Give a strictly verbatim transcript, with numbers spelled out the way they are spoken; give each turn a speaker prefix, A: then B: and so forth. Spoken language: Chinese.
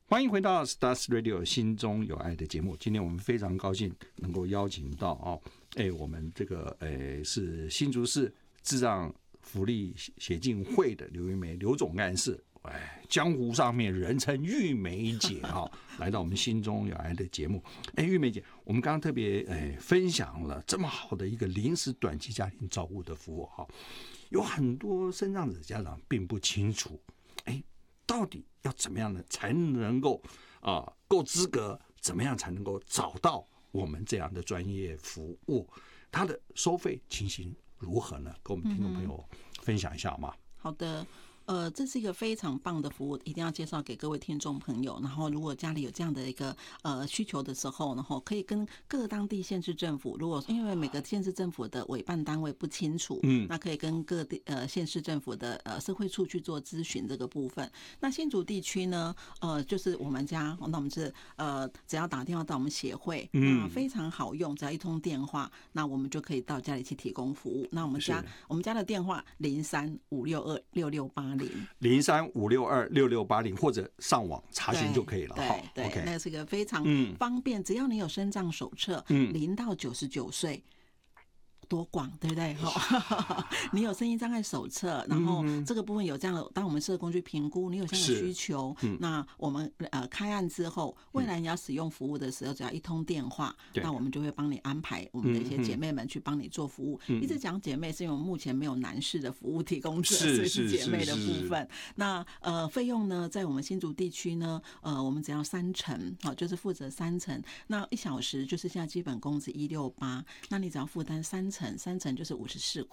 A: 欢迎回到 Stars Radio 心中有爱的节目。今天我们非常高兴能够邀请到哦，哎，我们这个哎是新竹市智障福利协进会的刘玉梅刘总干事，哎，江湖上面人称玉梅姐哈，来到我们心中有爱的节目。哎，玉梅姐，我们刚刚特别哎分享了这么好的一个临时短期家庭照顾的服务哈，有很多身障者家长并不清楚，哎。到底要怎么样呢才能够啊、呃、够资格？怎么样才能够找到我们这样的专业服务？它的收费情形如何呢？跟我们听众朋友分享一下好吗？
B: 嗯、好的。呃，这是一个非常棒的服务，一定要介绍给各位听众朋友。然后，如果家里有这样的一个呃需求的时候，然后可以跟各当地县市政府，如果因为每个县市政府的委办单位不清楚，嗯，那可以跟各地呃县市政府的呃社会处去做咨询这个部分。那新竹地区呢，呃，就是我们家，那我们是呃只要打电话到我们协会，嗯，那非常好用，只要一通电话，那我们就可以到家里去提供服务。那我们家我们家的电话零三五六二六六八。
A: 零三五六二六六八零或者上网查询就可以了。
B: 对对，
A: okay
B: 那是个非常方便，嗯、只要你有身障手册，零、嗯、到九十九岁。多广，对不对？你有身心障碍手册，然后这个部分有这样的，当我们社工去评估，你有这样的需求，嗯、那我们呃开案之后，未来你要使用服务的时候，只要一通电话，嗯、那我们就会帮你安排我们的一些姐妹们去帮你做服务。嗯、一直讲姐妹，是因为我们目前没有男士的服务提供者，所以是姐妹的部分。那呃费用呢，在我们新竹地区呢，呃我们只要三成，好，就是负责三成。那一小时就是现在基本工资一六八，那你只要负担三成。三成就是五十四